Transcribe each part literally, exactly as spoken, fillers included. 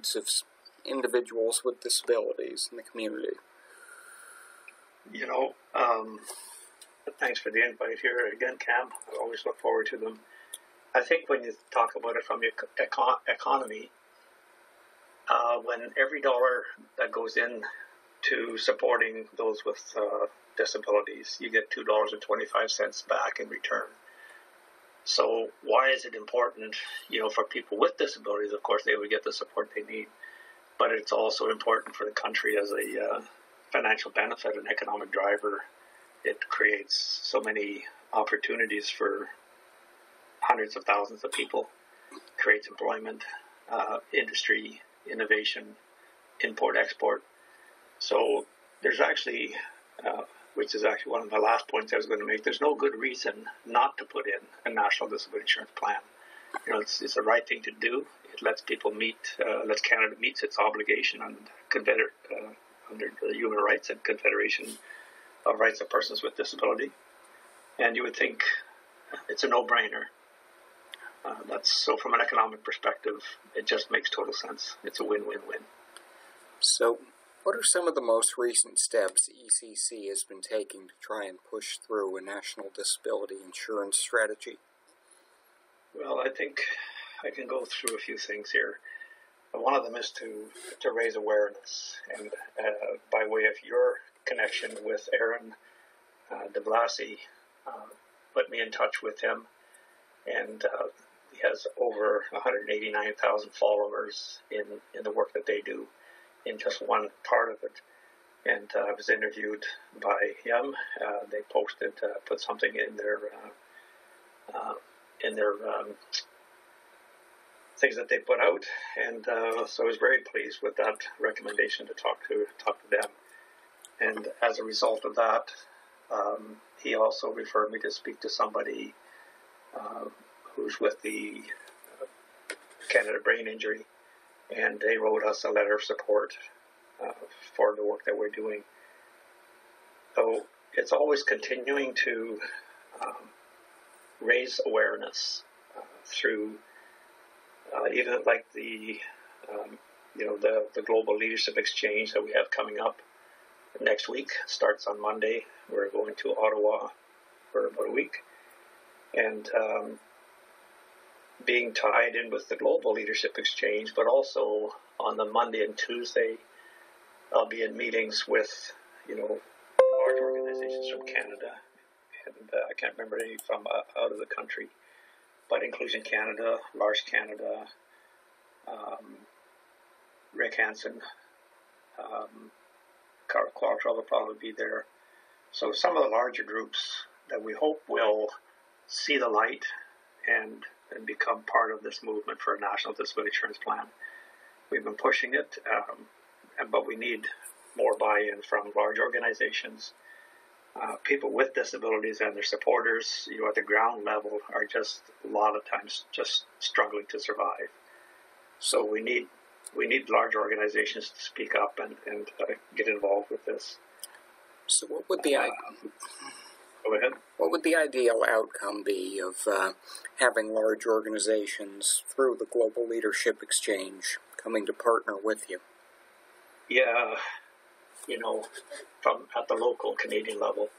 needs of individuals with disabilities in the community? You know, um, thanks for the invite here again, Cam. I always look forward to them. I think when you talk about it from the econ- economy, uh, when every dollar that goes in to supporting those with uh, disabilities, you get two dollars and twenty-five cents back in return. So why is it important, you know, for people with disabilities? Of course, they would get the support they need, but it's also important for the country as a uh, financial benefit, an economic driver. It creates so many opportunities for hundreds of thousands of people, creates employment, uh, industry, innovation, import, export. So there's actually, uh, which is actually one of my last points I was going to make, there's no good reason not to put in a national disability insurance plan. You know, it's, it's the right thing to do. It lets people meet, uh, lets Canada meets its obligation under, Confeder- uh, under the Human Rights and Confederation of Rights of Persons with Disability. And you would think it's a no-brainer. Uh, that's so from an economic perspective, it just makes total sense. It's a win-win-win. So what are some of the most recent steps E C C has been taking to try and push through a national disability insurance strategy? Well, I think I can go through a few things here. One of them is to, to raise awareness, and uh, by way of your connection with Aaron uh, de Blasi, uh, put me in touch with him, and uh, he has over one hundred eighty-nine thousand followers in, in the work that they do in just one part of it. And uh, I was interviewed by him. Uh, they posted, uh, put something in their uh, uh, in their um, things that they put out, and uh, so I was very pleased with that recommendation to talk to talk to them. And as a result of that, um, he also referred me to speak to somebody uh, who's with the uh, Canada Brain Injury, and they wrote us a letter of support uh, for the work that we're doing. So it's always continuing to um, raise awareness uh, through uh, even like the um, you know the the global leadership exchange that we have coming up next week. Starts on Monday. We're going to Ottawa for about a week, and um, being tied in with the global leadership exchange, but also on the Monday and Tuesday, I'll be in meetings with you know large organizations from Canada, and uh, I can't remember any from uh, out of the country, but Inclusion Canada, Large Canada, um, Rick Hansen, um, Carl Qualtrough will probably be there. So some of the larger groups that we hope will see the light and, and become part of this movement for a national disability insurance plan. We've been pushing it, um, and, but we need more buy-in from large organizations. Uh, people with disabilities and their supporters, you know, at the ground level are just a lot of times just struggling to survive. So we need we need large organizations to speak up and, and uh, get involved with this. So what would the uh, go ahead. What would the ideal outcome be of uh, having large organizations through the Global Leadership Exchange coming to partner with you? Yeah, you know, from at the local Canadian level,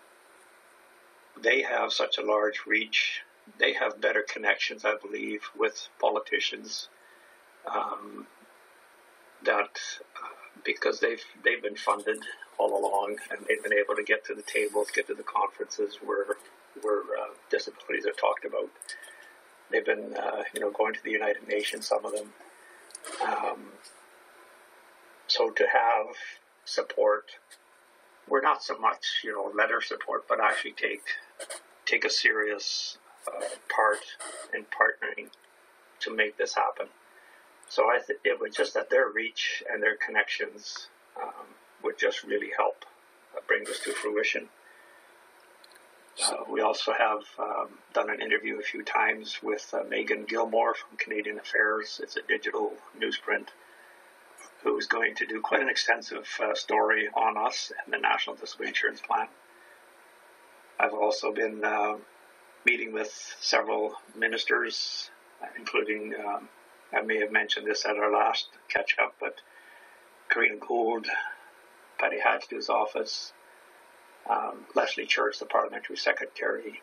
they have such a large reach. They have better connections, I believe, with politicians. Um, that uh, because they've they've been funded all along, and they've been able to get to the tables, get to the conferences where where uh, disabilities are talked about. They've been uh, you know going to the United Nations, some of them. Um, so to have support, we're not so much you know letter support, but actually take take a serious uh, part in partnering to make this happen. So I th- it was just that their reach and their connections um, would just really help uh, bring this to fruition. Uh, we also have um, done an interview a few times with uh, Megan Gilmore from Canadian Affairs. It's a digital newsprint, who is going to do quite an extensive uh, story on us and the National Disability Insurance Plan. I've also been uh, meeting with several ministers, including um, I may have mentioned this at our last catch-up, but Karina Gould, Patty Hadjdou's office, um, Leslie Church, the parliamentary secretary.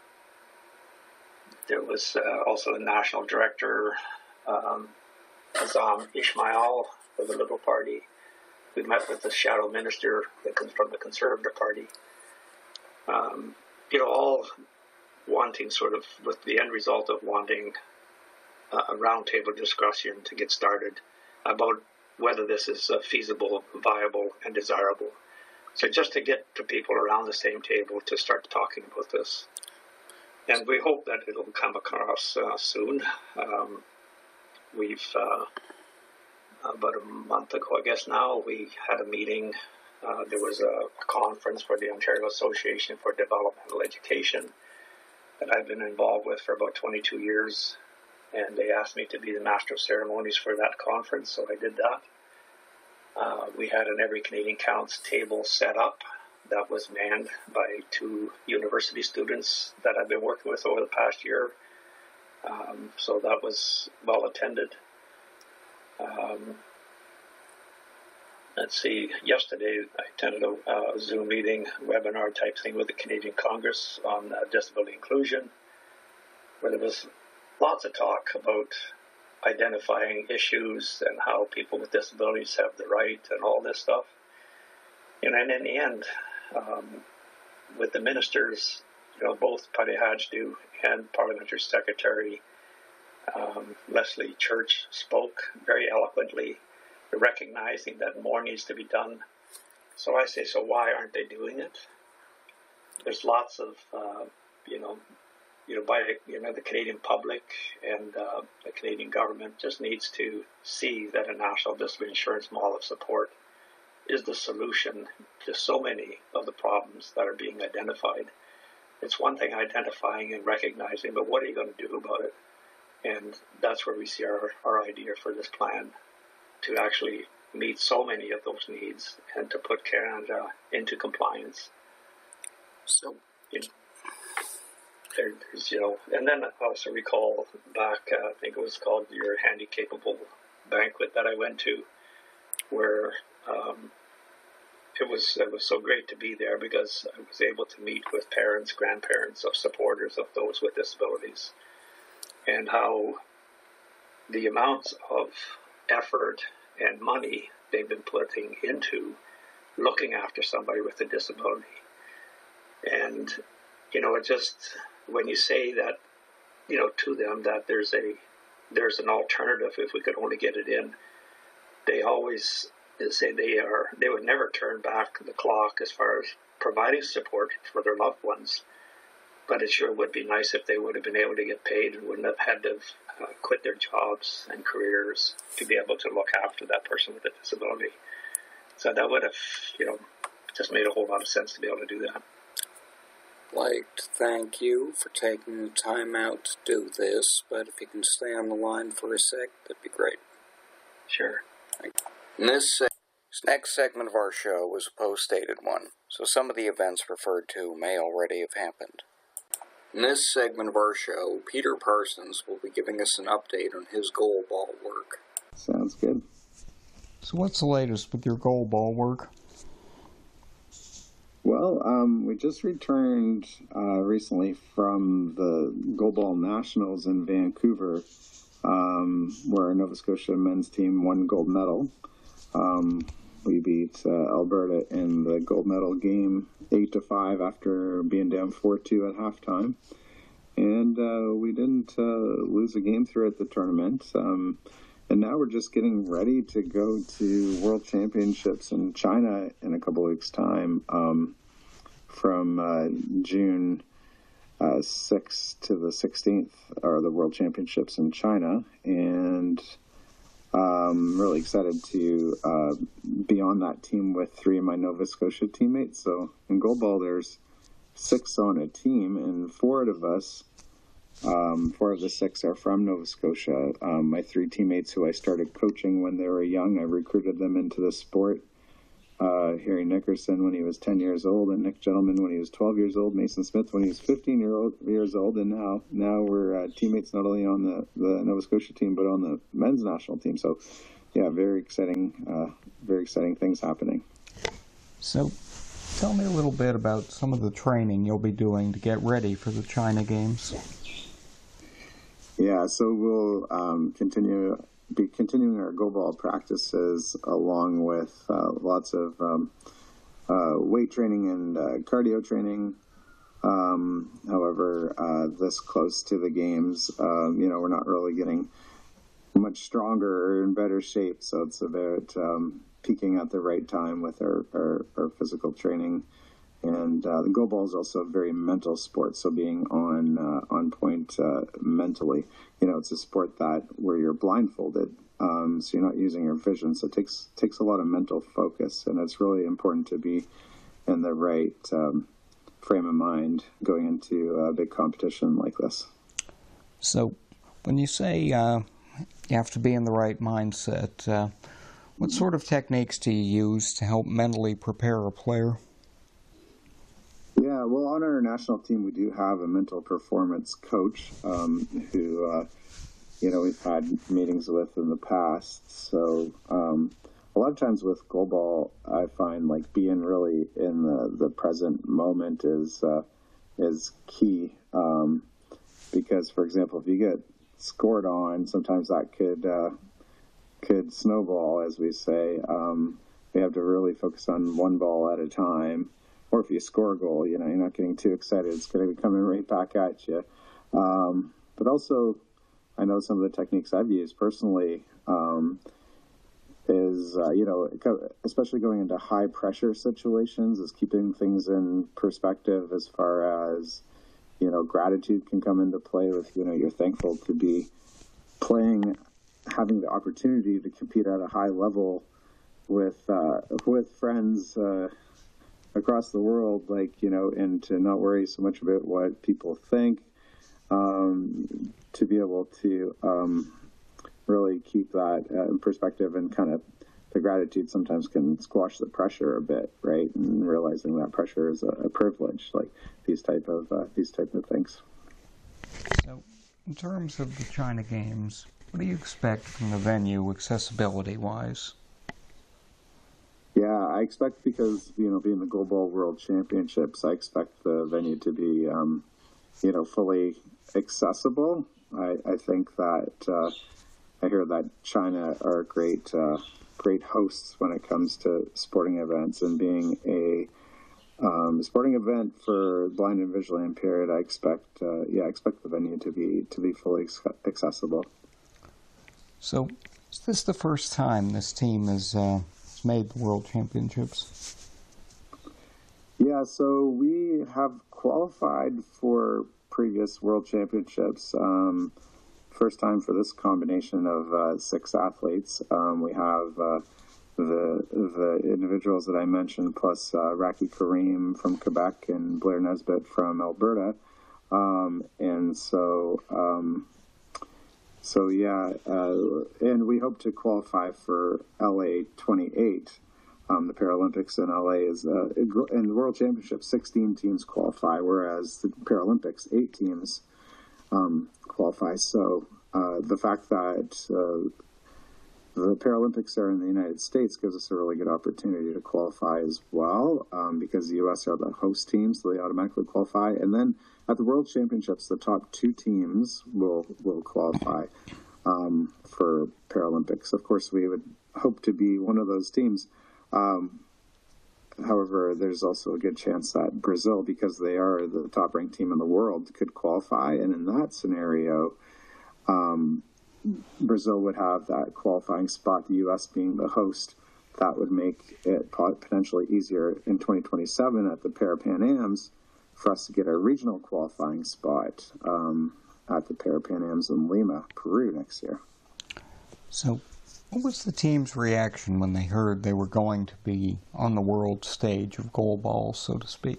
There was uh, also the national director, um, Azam Ismail of the Liberal Party. We met with the shadow minister from the Conservative Party. Um, you know, all wanting sort of, with the end result of wanting uh, a roundtable discussion to get started about whether this is uh, feasible, viable, and desirable. So just to get to people around the same table to start talking about this. And we hope that it'll come across uh, soon. Um, we've, uh, about a month ago, I guess now, we had a meeting. Uh, there was a, a conference for the Ontario Association for Developmental Education that I've been involved with for about twenty-two years. And they asked me to be the Master of Ceremonies for that conference, so I did that. Uh, we had an Every Canadian Counts table set up that was manned by two university students that I've been working with over the past year. Um, so that was well attended. Um, let's see, yesterday I attended a, a Zoom meeting, webinar type thing with the Canadian Congress on uh, disability inclusion, where there was lots of talk about identifying issues and how people with disabilities have the right and all this stuff. You know, and in the end, um, with the ministers, you know, both Patty Hajdu and Parliamentary Secretary um, Leslie Church spoke very eloquently, recognizing that more needs to be done. So I say, so why aren't they doing it? There's lots of, uh, you know, you know, by you know the Canadian public and uh, the Canadian government just needs to see that a national disability insurance model of support is the solution to so many of the problems that are being identified. It's one thing identifying and recognizing, but what are you going to do about it? And that's where we see our, our idea for this plan, to actually meet so many of those needs and to put Canada into compliance. So, you know, there's, you know, and then I also recall back, uh, I think it was called your Handy Capable banquet that I went to, where um, it was it was so great to be there because I was able to meet with parents, grandparents of supporters of those with disabilities, and how the amounts of effort and money they've been putting into looking after somebody with a disability. And, you know, it just, when you say that, you know, to them that there's a there's an alternative if we could only get it in, they always say they are they would never turn back the clock as far as providing support for their loved ones. But it sure would be nice if they would have been able to get paid and wouldn't have had to uh, quit their jobs and careers to be able to look after that person with a disability. So that would have, you know, just made a whole lot of sense to be able to do that. I'd like to thank you for taking the time out to do this, but if you can stay on the line for a sec, that'd be great. Sure. In this se- next segment of our show was a post-dated one, so some of the events referred to may already have happened. In this segment of our show, Peter Parsons will be giving us an update on his goal ball work. Sounds good. So what's the latest with your goal ball work? Well, um, we just returned uh, recently from the Goalball Nationals in Vancouver, um, where our Nova Scotia men's team won gold medal. Um, we beat uh, Alberta in the gold medal game eight to five after being down four two at halftime. And uh, we didn't uh, lose a game throughout the tournament. Um, and now we're just getting ready to go to World Championships in China in a couple of weeks' time, um, from uh, June uh, sixth to the sixteenth are the World Championships in China. And I'm really excited to uh, be on that team with three of my Nova Scotia teammates. So in goalball, there's six on a team, and four of us, um, four of the six are from Nova Scotia. Um, my three teammates who I started coaching when they were young, I recruited them into the sport. uh, Harry Nickerson when he was ten years old, and Nick Gentleman when he was twelve years old, Mason Smith when he was fifteen year old, years old, and now now we're uh, teammates not only on the, the Nova Scotia team, but on the men's national team. So, yeah, very exciting, uh, very exciting things happening. So, tell me a little bit about some of the training you'll be doing to get ready for the China Games. Yeah, so we'll um, continue be continuing our goalball practices along with uh, lots of um, uh, weight training and uh, cardio training. Um, however, uh, this close to the games, um, you know, we're not really getting much stronger or in better shape, so it's about um, peaking at the right time with our, our, our physical training. And uh, the goalball is also a very mental sport, so being on uh, on point uh, mentally. You know, it's a sport that where you're blindfolded, um, so you're not using your vision. So it takes takes a lot of mental focus, and it's really important to be in the right um, frame of mind going into a big competition like this. So, when you say uh, you have to be in the right mindset, uh, what sort of techniques do you use to help mentally prepare a player? Yeah, well, on our national team, we do have a mental performance coach um, who, uh, you know, we've had meetings with in the past. So um, a lot of times with goalball, I find like being really in the, the present moment is uh, is key. Um, because, for example, if you get scored on, sometimes that could uh, could snowball, as we say. Um, we have to really focus on one ball at a time. Or if you score a goal, you know, you're not getting too excited. It's going to be coming right back at you. Um, but also, I know some of the techniques I've used personally um, is, uh, you know, especially going into high pressure situations, is keeping things in perspective as far as, you know, gratitude can come into play with, you know, you're thankful to be playing, having the opportunity to compete at a high level with, uh, with friends, uh, across the world, like, you know, and to not worry so much about what people think, um, to be able to um, really keep that uh, in perspective, and kind of the gratitude sometimes can squash the pressure a bit, right? And realizing that pressure is a, a privilege, like these type of uh, these type of things. So, in terms of the China Games, what do you expect from the venue, accessibility-wise? Yeah, I expect, because, you know, being the Goalball World Championships, I expect the venue to be, um, you know, fully accessible. I, I think that, uh, I hear that China are great, uh, great hosts when it comes to sporting events, and being a um, sporting event for blind and visually impaired, I expect, uh, yeah, I expect the venue to be, to be fully accessible. So, is this the first time this team is, uh, made the World Championships? Yeah, so we have qualified for previous World Championships. Um, first time for this combination of uh, six athletes. Um, we have uh, the the individuals that I mentioned, plus uh, Raki Kareem from Quebec and Blair Nesbitt from Alberta. Um, and so... Um, So, yeah, uh, and we hope to qualify for L A twenty-eight. Um, the Paralympics in L A is, uh, in the World Championships, sixteen teams qualify, whereas the Paralympics, eight teams um, qualify. So uh, the fact that uh, the Paralympics are in the United States gives us a really good opportunity to qualify as well, um, because the U S are the host teams, so they automatically qualify. And then at the World Championships, the top two teams will will qualify um, for Paralympics. Of course, we would hope to be one of those teams. Um, however, there's also a good chance that Brazil, because they are the top-ranked team in the world, could qualify. And in that scenario, um, Brazil would have that qualifying spot, the U S being the host. That would make it potentially easier in twenty twenty-seven at the Para-Pan Ams for us to get a regional qualifying spot um, at the Para-Pan Ams in Lima, Peru next year. So, what was the team's reaction when they heard they were going to be on the world stage of goalball, so to speak?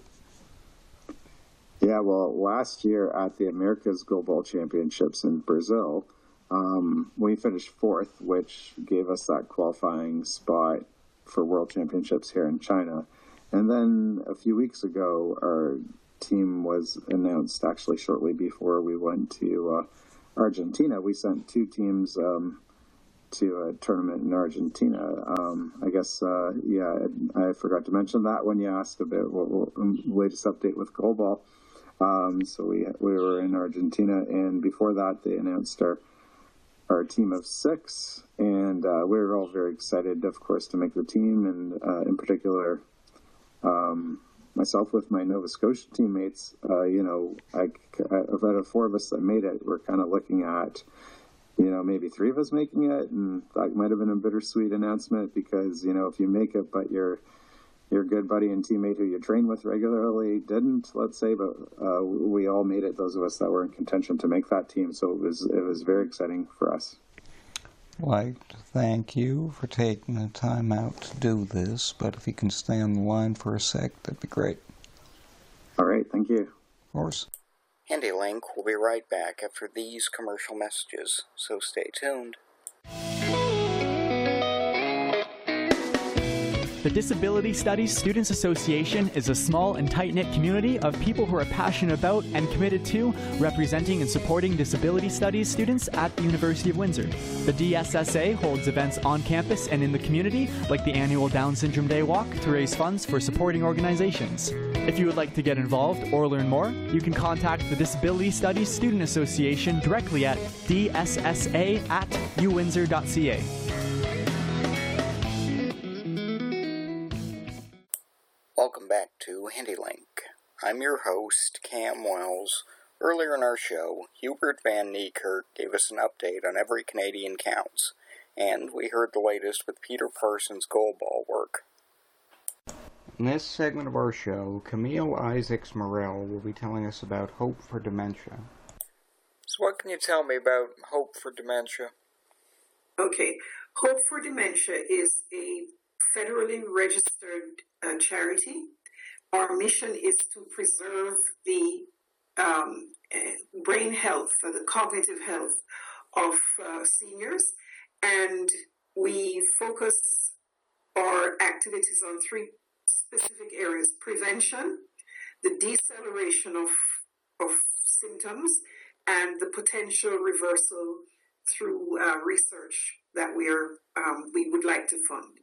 Yeah, well, last year at the America's Goalball Championships in Brazil, um, we finished fourth, which gave us that qualifying spot for World Championships here in China. And then a few weeks ago, our team was announced actually shortly before we went to uh, Argentina. We sent two teams um, to a tournament in Argentina. Um, I guess, uh, yeah, I forgot to mention that when you asked about what, what um, latest update with goalball. Um, so we we were in Argentina, and before that, they announced our our team of six, and uh, we were all very excited, of course, to make the team, and uh, in particular, um, myself with my Nova Scotia teammates. Uh, you know, I, out of four of us that made it, we're kind of looking at, you know, maybe three of us making it, and that might have been a bittersweet announcement because, you know, if you make it, but your your good buddy and teammate who you train with regularly didn't, let's say, but uh, we all made it, those of us that were in contention to make that team, so it was it was very exciting for us. I'd like to thank you for taking the time out to do this, but if you can stay on the line for a sec, that'd be great. All right, thank you. Of course. HandyLink will be right back after these commercial messages, so stay tuned. The Disability Studies Students Association is a small and tight-knit community of people who are passionate about and committed to representing and supporting disability studies students at the University of Windsor. The D S S A holds events on campus and in the community, like the annual Down Syndrome Day Walk, to raise funds for supporting organizations. If you would like to get involved or learn more, you can contact the Disability Studies Student Association directly at d s s a at u windsor dot c a. Welcome back to HandyLink. I'm your host, Cam Wells. Earlier in our show, Hubert Van Niekerk gave us an update on Every Canadian Counts, and we heard the latest with Peter Parsons' goalball work. In this segment of our show, Camille Isaacs-Morel will be telling us about Hope for Dementia. So what can you tell me about Hope for Dementia? Okay, Hope for Dementia is a federally registered uh, charity. Our mission is to preserve the um, brain health, or the cognitive health of uh, seniors, and we focus our activities on three specific areas: prevention, the deceleration of, of symptoms, and the potential reversal through uh, research that we are um, we would like to fund.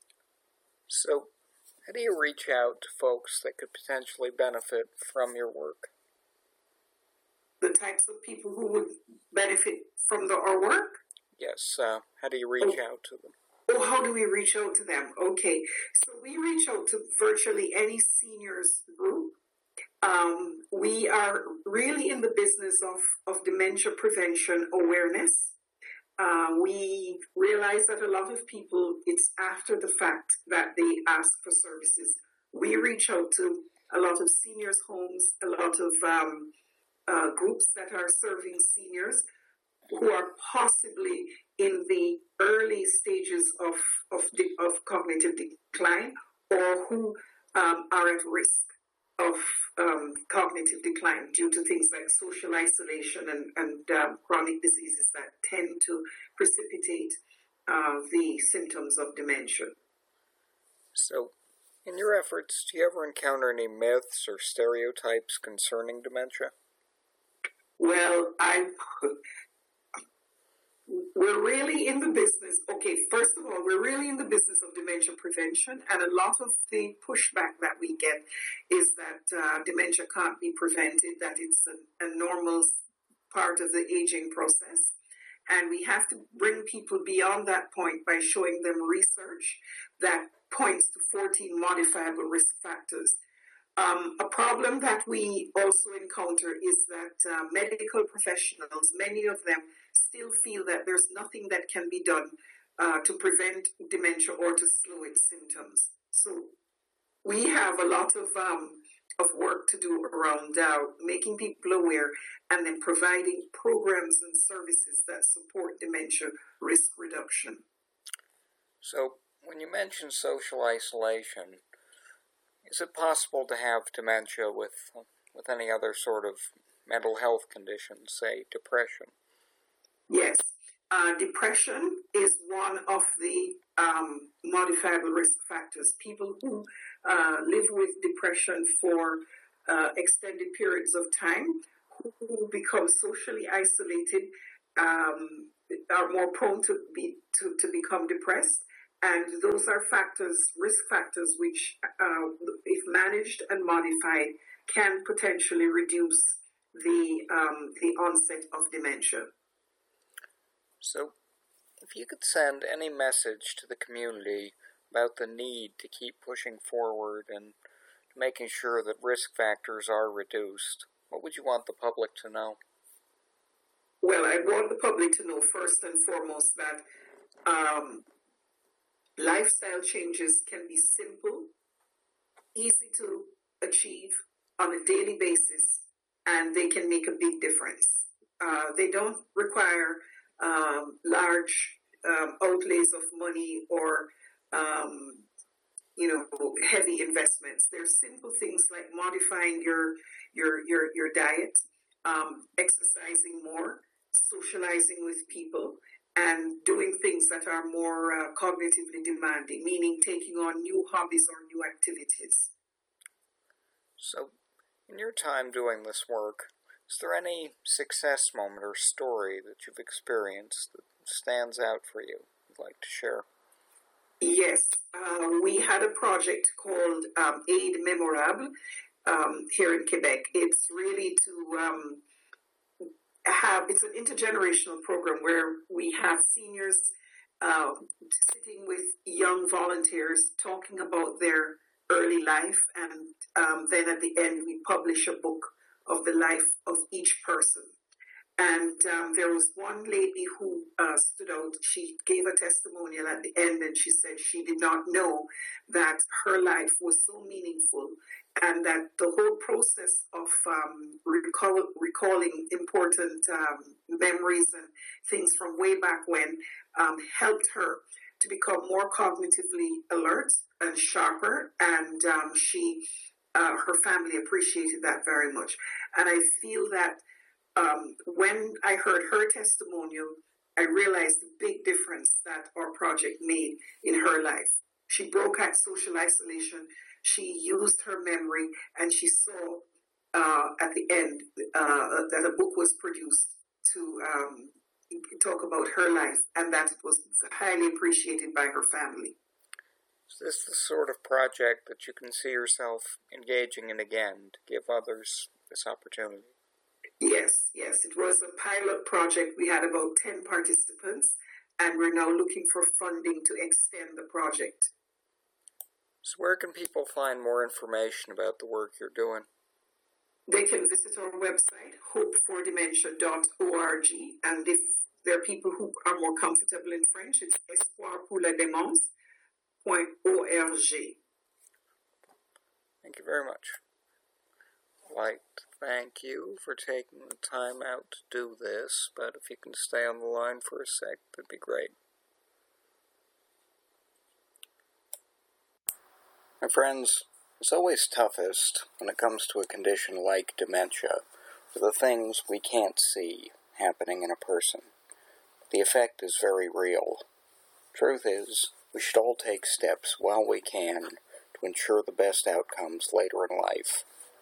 So, how do you reach out to folks that could potentially benefit from your work? The types of people who would benefit from the, our work? Yes, uh, how do you reach oh. out to them? Oh, how do we reach out to them? Okay, so we reach out to virtually any seniors group. Um, we are really in the business of, of dementia prevention awareness. Uh, we realize that a lot of people, it's after the fact that they ask for services. We reach out to a lot of seniors' homes, a lot of um, uh, groups that are serving seniors who are possibly in the early stages of, of, de- of cognitive decline, or who um, are at risk of um, cognitive decline due to things like social isolation and, and uh, chronic diseases that tend to precipitate uh, the symptoms of dementia. So, in your efforts, do you ever encounter any myths or stereotypes concerning dementia? Well, I... We're really in the business, okay, first of all, we're really in the business of dementia prevention, and a lot of the pushback that we get is that uh, dementia can't be prevented, that it's a, a normal part of the aging process. And we have to bring people beyond that point by showing them research that points to fourteen modifiable risk factors. Um, a problem that we also encounter is that uh, medical professionals, many of them, still feel that there's nothing that can be done uh, to prevent dementia or to slow its symptoms. So we have a lot of um, of work to do around uh, making people aware and then providing programs and services that support dementia risk reduction. So when you mention social isolation, is it possible to have dementia with with any other sort of mental health condition, say depression? Yes. Uh, depression is one of the um, modifiable risk factors. People who uh, live with depression for uh, extended periods of time, who, who become socially isolated, um, are more prone to be to, to become depressed. And those are factors, risk factors, which, uh, if managed and modified, can potentially reduce the um, the onset of dementia. So, if you could send any message to the community about the need to keep pushing forward and making sure that risk factors are reduced, what would you want the public to know? Well, I want the public to know first and foremost that um, lifestyle changes can be simple, easy to achieve on a daily basis, and they can make a big difference. Uh, they don't require um, large um, outlays of money or um, you know, heavy investments. There's simple things like modifying your your your your diet, um, exercising more, socializing with people, and doing things that are more uh, cognitively demanding, meaning taking on new hobbies or new activities. So, in your time doing this work, is there any success moment or story that you've experienced that stands out for you you'd like to share? Yes, uh, we had a project called um, Aid Memorable um, here in Quebec. It's really to um, have, it's an intergenerational program where we have seniors uh, sitting with young volunteers talking about their early life, and um, then at the end we publish a book of the life of each person. And um, there was one lady who uh, stood out. She gave a testimonial at the end, and she said she did not know that her life was so meaningful, and that the whole process of um, recall, recalling important um, memories and things from way back when um, helped her to become more cognitively alert and sharper, and um, she, uh, her family appreciated that very much. And I feel that Um, when I heard her testimonial, I realized the big difference that our project made in her life. She broke out social isolation. She used her memory, and she saw uh, at the end uh, that a book was produced to um, talk about her life, and that it was highly appreciated by her family. Is this the sort of project that you can see yourself engaging in again to give others this opportunity? Yes, yes. It was a pilot project. We had about ten participants, and we're now looking for funding to extend the project. So where can people find more information about the work you're doing? They can visit our website, hope for dementia dot org, and if there are people who are more comfortable in French, it's espoir pour la démence dot org. Thank you very much. I'd like to thank you for taking the time out to do this, but if you can stay on the line for a sec, that'd be great. My friends, it's always toughest when it comes to a condition like dementia, for the things we can't see happening in a person. The effect is very real. Truth is, we should all take steps while we can to ensure the best outcomes later in life.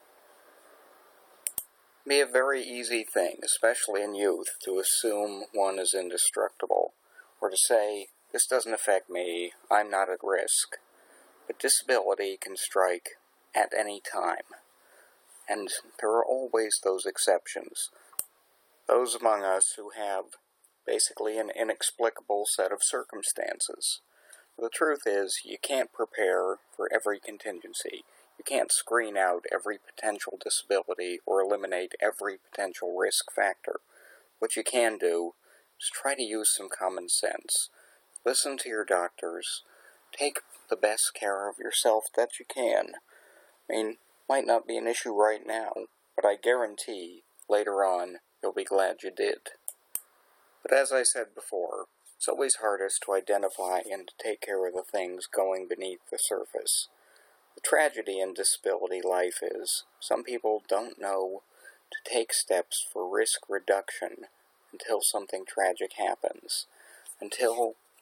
It can be a very easy thing, especially in youth, to assume one is indestructible, or to say, this doesn't affect me, I'm not at risk. But disability can strike at any time, and there are always those exceptions. Those among us who have basically an inexplicable set of circumstances. The truth is, you can't prepare for every contingency. You can't screen out every potential disability or eliminate every potential risk factor. What you can do is try to use some common sense. Listen to your doctors. Take the best care of yourself that you can. I mean, might not be an issue right now, but I guarantee later on you'll be glad you did. But as I said before, it's always hardest to identify and to take care of the things going beneath the surface. The tragedy in disability life is, some people don't know to take steps for risk reduction until something tragic happens, until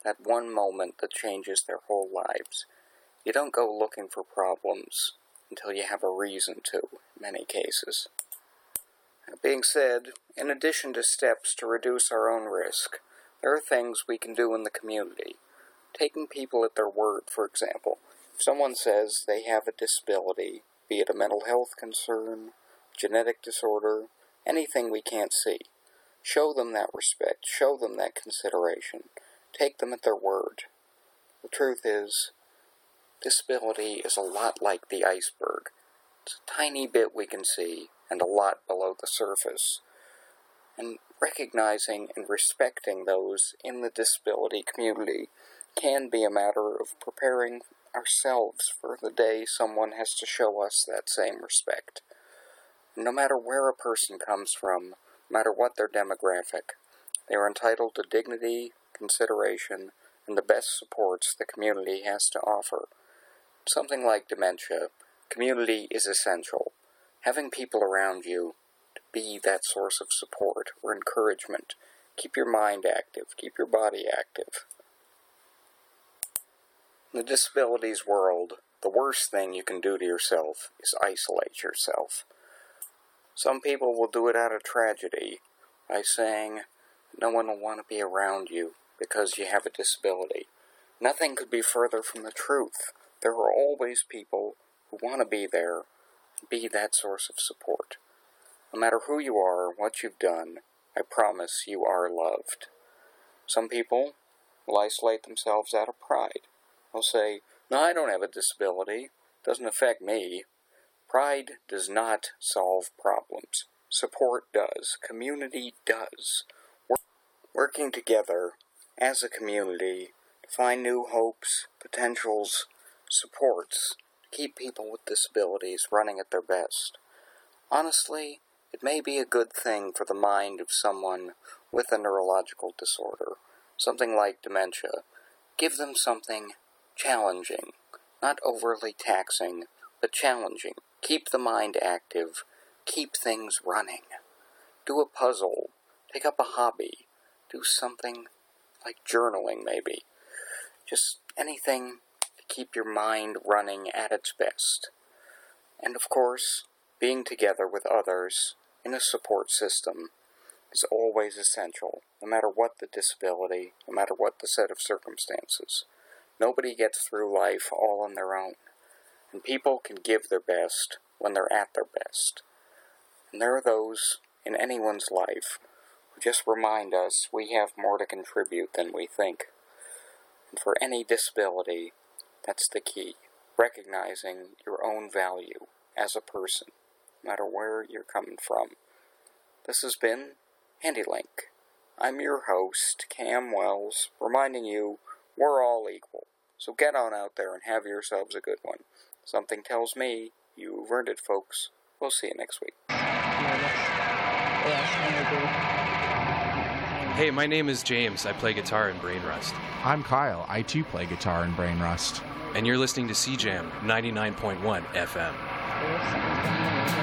that one moment that changes their whole lives. You don't go looking for problems until you have a reason to, in many cases. That being said, in addition to steps to reduce our own risk, there are things we can do in the community. Taking people at their word, for example. If someone says they have a disability, be it a mental health concern, genetic disorder, anything we can't see, show them that respect, show them that consideration, take them at their word. The truth is, disability is a lot like the iceberg. It's a tiny bit we can see, and a lot below the surface. And recognizing and respecting those in the disability community can be a matter of preparing ourselves for the day someone has to show us that same respect. No matter where a person comes from, no matter what their demographic, they are entitled to dignity, consideration, and the best supports the community has to offer. Something like dementia, community is essential. Having people around you to be that source of support or encouragement. Keep your mind active, keep your body active. In the disabilities world, the worst thing you can do to yourself is isolate yourself. Some people will do it out of tragedy by saying no one will want to be around you because you have a disability. Nothing could be further from the truth. There are always people who want to be there and be that source of support. No matter who you are, what you've done, I promise you are loved. Some people will isolate themselves out of pride. They'll say, no, I don't have a disability. It doesn't affect me. Pride does not solve problems. Support does. Community does. Working together as a community to find new hopes, potentials, supports, to keep people with disabilities running at their best. Honestly, it may be a good thing for the mind of someone with a neurological disorder, something like dementia. Give them something challenging, not overly taxing, but challenging. Keep the mind active. Keep things running. Do a puzzle. Take up a hobby. Do something like journaling, maybe. Just anything to keep your mind running at its best. And of course, being together with others in a support system is always essential, no matter what the disability, no matter what the set of circumstances. Nobody gets through life all on their own, and people can give their best when they're at their best. And there are those in anyone's life who just remind us we have more to contribute than we think. And for any disability, that's the key, recognizing your own value as a person, no matter where you're coming from. This has been HandyLink. I'm your host, Cam Wells, reminding you we're all equal. So get on out there and have yourselves a good one. Something tells me you've earned it, folks. We'll see you next week. Hey, my name is James. I play guitar in Brain Rust. I'm Kyle. I too play guitar in Brain Rust. And you're listening to C Jam ninety-nine point one F M.